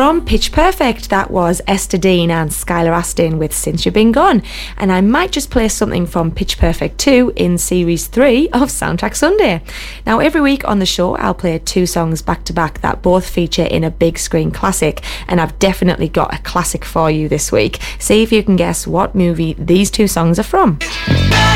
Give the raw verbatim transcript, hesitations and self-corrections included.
From Pitch Perfect, that was Esther Dean and Skylar Astin with Since You've Been Gone. And I might just play something from Pitch Perfect two in Series three of Soundtrack Sunday. Now, every week on the show, I'll play two songs back to back that both feature in a big screen classic. And I've definitely got a classic for you this week. See if you can guess what movie these two songs are from.